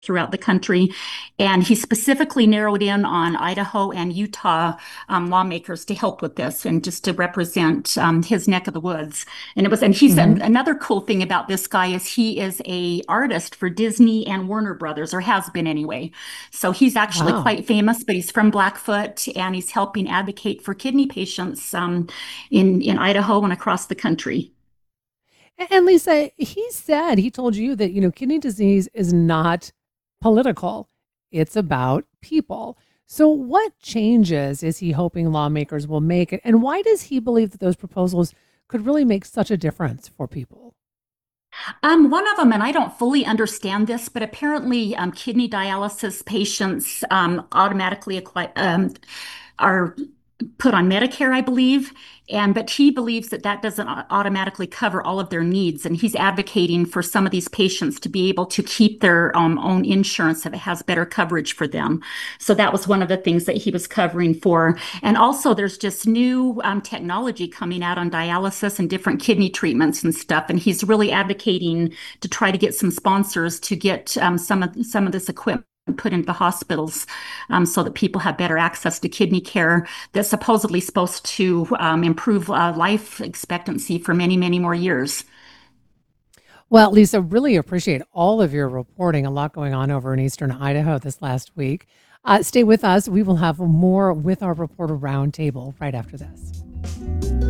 throughout the country. And he specifically narrowed in on Idaho and Utah lawmakers to help with this and just to represent his neck of the woods. And he said Hmm. another cool thing about this guy is he is a artist for Disney and Warner Brothers, or has been anyway. So he's actually Wow. quite famous, but he's from Blackfoot and he's helping advocate for kidney patients in Idaho and across the country. And Lisa, he told you that, kidney disease is not political, it's about people. So, what changes is he hoping lawmakers will make? And why does he believe that those proposals could really make such a difference for people? One of them, and I don't fully understand this, but apparently kidney dialysis patients are put on Medicare, I believe. But he believes that that doesn't automatically cover all of their needs, and he's advocating for some of these patients to be able to keep their own insurance if it has better coverage for them. So that was one of the things that he was covering for. And also, there's just new technology coming out on dialysis and different kidney treatments and stuff, and he's really advocating to try to get some sponsors to get some of this equipment put into the hospitals so that people have better access to kidney care that's supposedly supposed to improve life expectancy for many, many more years. Well, Lisa, really appreciate all of your reporting. A lot going on over in Eastern Idaho this last week. Stay with us. We will have more with our reporter roundtable right after this.